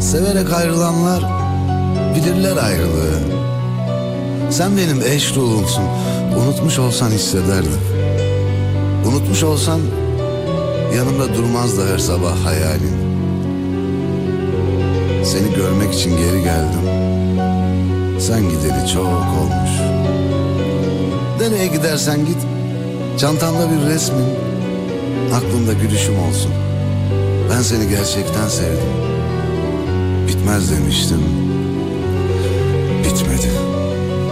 Severek ayrılanlar bilirler ayrılığı. Sen benim eş ruhumsun. Unutmuş olsan hissederdim. Unutmuş olsan yanımda durmazdı her sabah hayalin. Seni görmek için geri geldim. Sen gideli çok olmuş. Nereye gidersen git, çantamda bir resmin, aklımda gülüşüm olsun. Ben seni gerçekten sevdim. Bitmez demiştim, bitmedi.